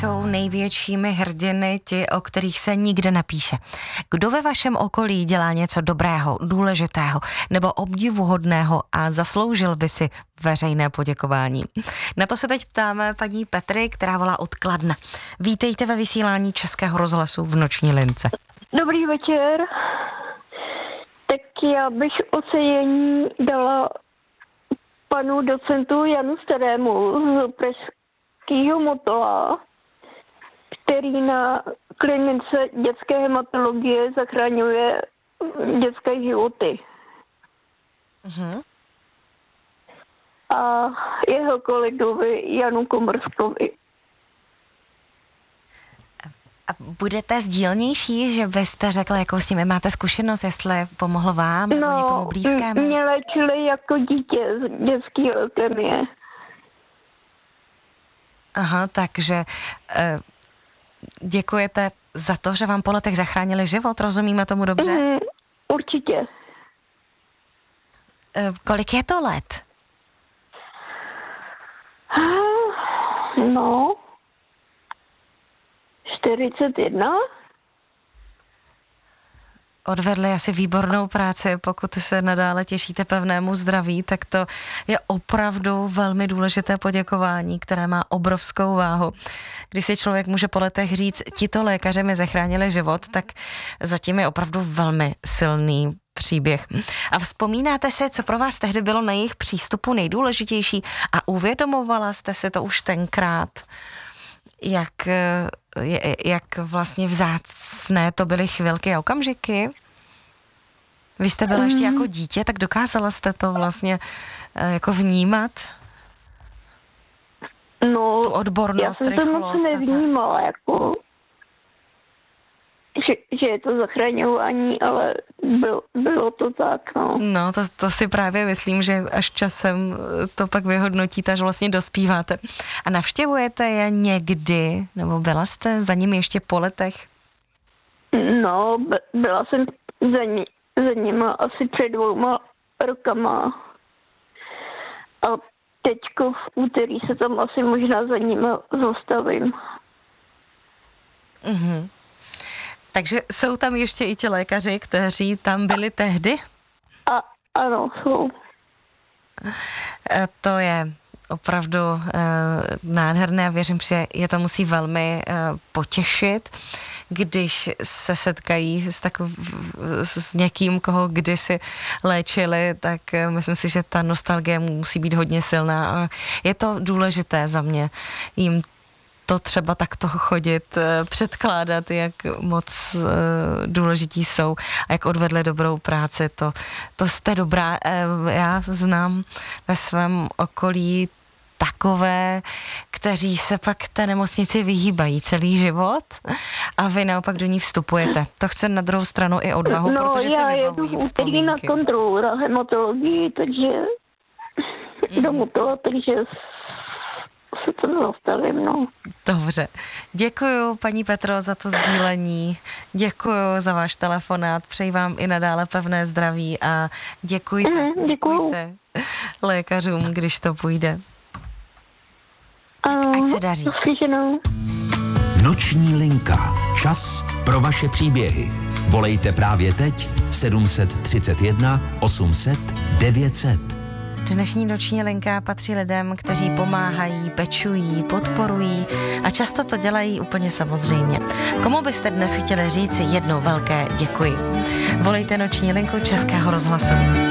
jsou největšími hrdiny ti, o kterých se nikde nepíše. Kdo ve vašem okolí dělá něco dobrého, důležitého nebo obdivuhodného a zasloužil by si veřejné poděkování? Na to se teď ptáme paní Petry, která volá od Kladna. Vítejte ve vysílání Českého rozhlasu v Noční lince. Dobrý večer. Tak já bych ocenění dala panu docentu Janu Starému z pražského Motola, který na klinice dětské hematologie zachraňuje dětské životy. Mhm. A jeho kolegovi Janu Komorskovi. A budete sdílnější, že byste řekla, jakou s nimi máte zkušenost, jestli pomohlo vám nebo někomu blízkému? Mě léčili jako dítě z dětské leukemie. Aha, takže děkujete za to, že vám po letech zachránili život, rozumíme tomu dobře? Určitě. Kolik je to let? No, 41. Odvedli asi výbornou práci, pokud se nadále těšíte pevnému zdraví, tak to je opravdu velmi důležité poděkování, které má obrovskou váhu. Když si člověk může po letech říct, tito lékaři mi zachránili život, tak zatím je opravdu velmi silný příběh. A vzpomínáte si, co pro vás tehdy bylo na jejich přístupu nejdůležitější a uvědomovala jste si to už tenkrát, jak vlastně vzácné to byly chvilky a okamžiky? Vy jste byla ještě jako dítě, tak dokázala jste to vlastně jako vnímat? No, tu odbornost, já jsem to moc nevnímala, jako, že je to zachraňování, ale bylo to tak, no. No, to si právě myslím, že až časem to pak vyhodnotíte, až vlastně dospíváte. A navštěvujete je někdy, nebo byla jste za nimi ještě po letech? No, byla jsem za nima asi před 2 rokama. A teďko v úterý se tam asi možná za nima zastavím. Mhm. Takže jsou tam ještě i ti lékaři, kteří tam byli tehdy? Ano, jsou. To je opravdu nádherné a věřím, že je to musí velmi potěšit, když se setkají s někým, koho kdysi léčili, tak myslím si, že ta nostalgie musí být hodně silná a je to důležité za mě jim to třeba takto chodit, předkládat, jak moc důležití jsou a jak odvedli dobrou práci. To jste dobrá. Já znám ve svém okolí takové, kteří se pak té nemocnici vyhýbají celý život a vy naopak do ní vstupujete. To chce na druhou stranu i odvahu, protože se vybavují vzpomínky. No, já jedu na kontrolu na hematologii, takže do Motola, takže se to zastavím, no. Dobře. Děkuju, paní Petro, za to sdílení. Děkuju za váš telefonát. Přeji vám i nadále pevné zdraví a děkujte lékařům, když to půjde. Ať se daří. Noční linka. Čas pro vaše příběhy. Volejte právě teď 731 800 900. Dnešní noční linka patří lidem, kteří pomáhají, pečují, podporují a často to dělají úplně samozřejmě. Komu byste dnes chtěli říct jedno velké děkuji? Volejte noční linku Českého rozhlasu.